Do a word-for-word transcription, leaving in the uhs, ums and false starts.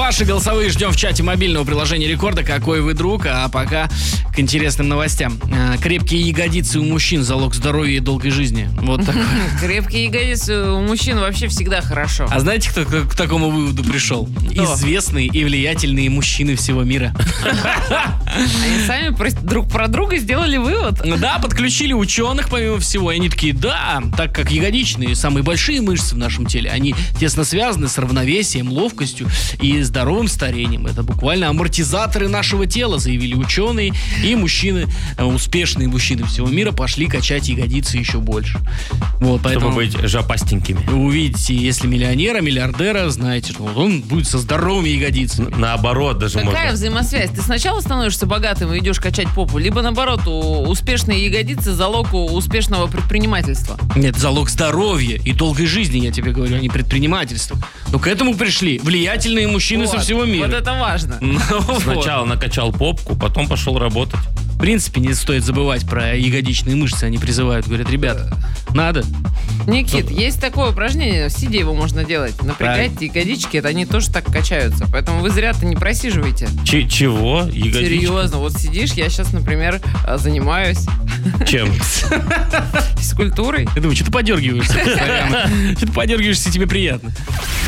Ваши голосовые ждем в чате мобильного приложения Рекорда. Какой вы друг? А пока к интересным новостям. Крепкие ягодицы у мужчин — залог здоровья и долгой жизни. Вот такое. Крепкие ягодицы у мужчин вообще всегда хорошо. А знаете, кто к такому выводу пришел? Известные и влиятельные мужчины всего мира. Они сами друг про друга сделали вывод? Да, подключили ученых, помимо всего. И они такие: да, так как ягодичные самые большие мышцы в нашем теле, они тесно связаны с равновесием, ловкостью и здоровым старением. Это буквально амортизаторы нашего тела, заявили ученые. И мужчины, успешные мужчины всего мира, пошли качать ягодицы еще больше. Вот, поэтому чтобы быть жопастенькими. Вы увидите, если миллионера, миллиардера, знаете, что он будет со здоровыми ягодицами. Наоборот, даже Какая можно. взаимосвязь? Ты сначала становишься богатым и идешь качать попу, либо наоборот, у- успешные ягодицы — залог у- успешного предпринимательства. Нет, залог здоровья и долгой жизни, я тебе говорю, а не предпринимательства. Но к этому пришли влиятельные мужчины Вот, со всего мира. Вот это важно. Ну, вот. Сначала накачал попку, потом пошел работать. В принципе, не стоит забывать про ягодичные мышцы. Они призывают, говорят: ребята, надо. Никит, есть такое упражнение, сидя его можно делать. Напрягайте ягодички, это они тоже так качаются. Поэтому вы зря-то не просиживайте. Ч- чего? Ягодички? Серьезно, вот сидишь, я сейчас, например, а, занимаюсь Чем? физкультурой. Я думаю, что ты подергиваешься постоянно? Что ты подергиваешься, тебе приятно.